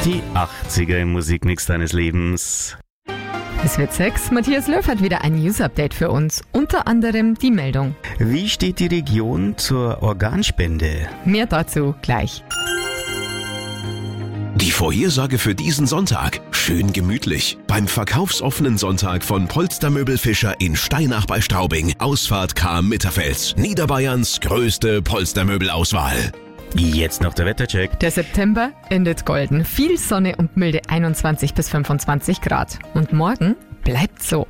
Die 80er im Musikmix deines Lebens. Es wird 6. Matthias Löw hat wieder ein News-Update für uns. Unter anderem die Meldung. Wie steht die Region zur Organspende? Mehr dazu gleich. Die Vorhersage für diesen Sonntag. Schön gemütlich. Beim verkaufsoffenen Sonntag von Polstermöbel Fischer in Steinach bei Straubing. Ausfahrt Cham-Mitterfels. Niederbayerns größte Polstermöbelauswahl. Jetzt noch der Wettercheck. Der September endet golden. Viel Sonne und milde 21 bis 25 Grad. Und morgen bleibt so.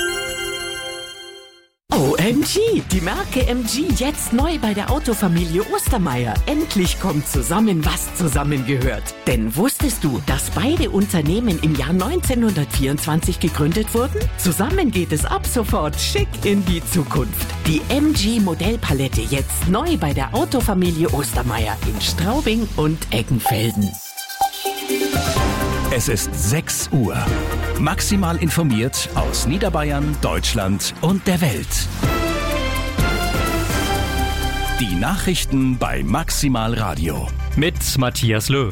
OMG, die Marke MG jetzt neu bei der Autofamilie Ostermeier. Endlich kommt zusammen, was zusammengehört. Denn wusstest du, dass beide Unternehmen im Jahr 1924 gegründet wurden? Zusammen geht es ab sofort schick in die Zukunft. Die MG Modellpalette jetzt neu bei der Autofamilie Ostermeier in Straubing und Eggenfelden. Es ist 6 Uhr. Maximal informiert aus Niederbayern, Deutschland und der Welt. Die Nachrichten bei Maximal Radio. Mit Matthias Löw.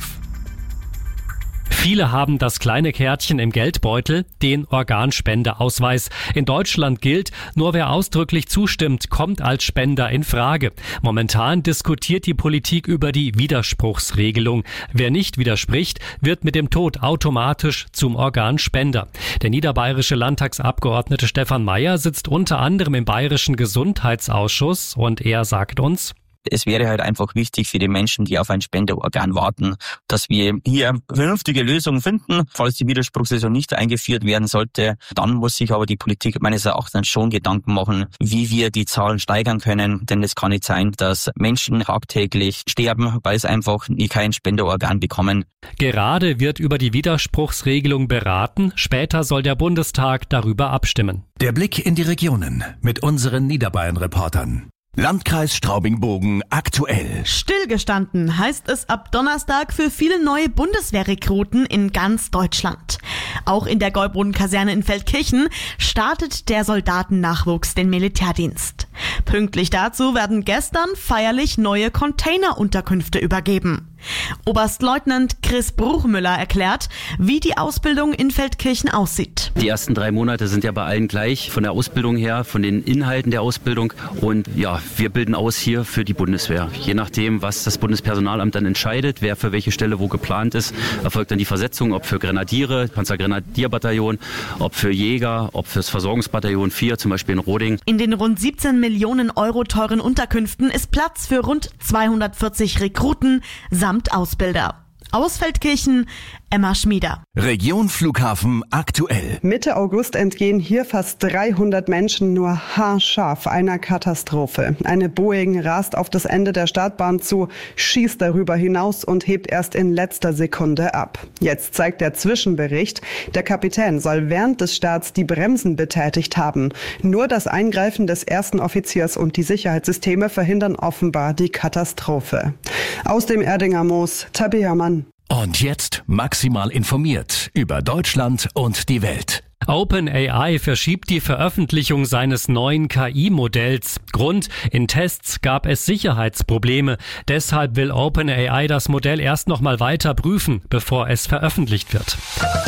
Viele haben das kleine Kärtchen im Geldbeutel, den Organspendeausweis. In Deutschland gilt, nur wer ausdrücklich zustimmt, kommt als Spender in Frage. Momentan diskutiert die Politik über die Widerspruchsregelung. Wer nicht widerspricht, wird mit dem Tod automatisch zum Organspender. Der niederbayerische Landtagsabgeordnete Stefan Mayer sitzt unter anderem im Bayerischen Gesundheitsausschuss und er sagt uns: Es wäre halt einfach wichtig für die Menschen, die auf ein Spenderorgan warten, dass wir hier vernünftige Lösungen finden. Falls die Widerspruchsregelung nicht eingeführt werden sollte, dann muss sich aber die Politik meines Erachtens schon Gedanken machen, wie wir die Zahlen steigern können. Denn es kann nicht sein, dass Menschen tagtäglich sterben, weil es einfach kein Spenderorgan bekommen. Gerade wird über die Widerspruchsregelung beraten. Später soll der Bundestag darüber abstimmen. Der Blick in die Regionen mit unseren Niederbayern-Reportern. Landkreis Straubing-Bogen aktuell. Stillgestanden heißt es ab Donnerstag für viele neue Bundeswehrrekruten in ganz Deutschland. Auch in der Gäuboden-Kaserne in Feldkirchen startet der Soldatennachwuchs den Militärdienst. Pünktlich dazu werden gestern feierlich neue Containerunterkünfte übergeben. Oberstleutnant Chris Bruchmüller erklärt, wie die Ausbildung in Feldkirchen aussieht. Die ersten 3 Monate sind ja bei allen gleich, von der Ausbildung her, von den Inhalten der Ausbildung. Und ja, wir bilden aus hier für die Bundeswehr. Je nachdem, was das Bundespersonalamt dann entscheidet, wer für welche Stelle wo geplant ist, erfolgt dann die Versetzung, ob für Grenadiere, Panzergrenadierbataillon, ob für Jäger, ob fürs Versorgungsbataillon 4, zum Beispiel in Roding. In den rund 17 Millionen Euro teuren Unterkünften ist Platz für rund 240 Rekruten samt Ausbilder. Aus Feldkirchen, Emma Schmieder. Region Flughafen aktuell. Mitte August entgehen hier fast 300 Menschen nur haarscharf einer Katastrophe. Eine Boeing rast auf das Ende der Startbahn zu, schießt darüber hinaus und hebt erst in letzter Sekunde ab. Jetzt zeigt der Zwischenbericht, der Kapitän soll während des Starts die Bremsen betätigt haben. Nur das Eingreifen des ersten Offiziers und die Sicherheitssysteme verhindern offenbar die Katastrophe. Aus dem Erdinger Moos, Tabea Mann. Und jetzt maximal informiert über Deutschland und die Welt. OpenAI verschiebt die Veröffentlichung seines neuen KI-Modells. Grund: in Tests gab es Sicherheitsprobleme. Deshalb will OpenAI das Modell erst noch mal weiter prüfen, bevor es veröffentlicht wird.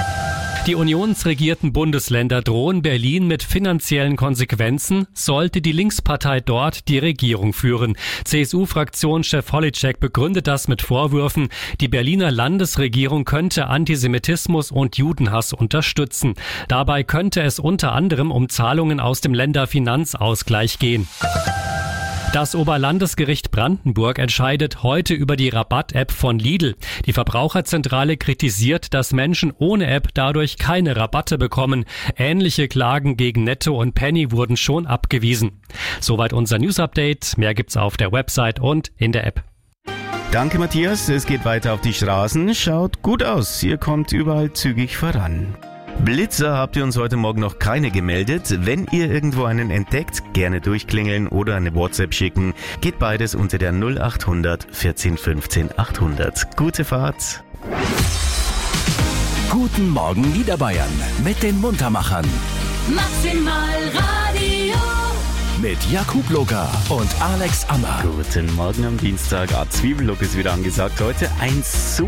Die unionsregierten Bundesländer drohen Berlin mit finanziellen Konsequenzen, sollte die Linkspartei dort die Regierung führen. CSU-Fraktionschef Holitschek begründet das mit Vorwürfen, die Berliner Landesregierung könnte Antisemitismus und Judenhass unterstützen. Dabei könnte es unter anderem um Zahlungen aus dem Länderfinanzausgleich gehen. Das Oberlandesgericht Brandenburg entscheidet heute über die Rabatt-App von Lidl. Die Verbraucherzentrale kritisiert, dass Menschen ohne App dadurch keine Rabatte bekommen. Ähnliche Klagen gegen Netto und Penny wurden schon abgewiesen. Soweit unser News-Update. Mehr gibt's auf der Website und in der App. Danke Matthias, es geht weiter auf die Straßen. Schaut gut aus, ihr kommt überall zügig voran. Blitzer habt ihr uns heute Morgen noch keine gemeldet. Wenn ihr irgendwo einen entdeckt, gerne durchklingeln oder eine WhatsApp schicken. Geht beides unter der 0800 14 15 800. Gute Fahrt. Guten Morgen Niederbayern mit den Muntermachern. Maximal Radio. Mit Jakub Locker und Alex Ammer. Guten Morgen am Dienstag. Zwiebellook ist wieder angesagt. Heute ein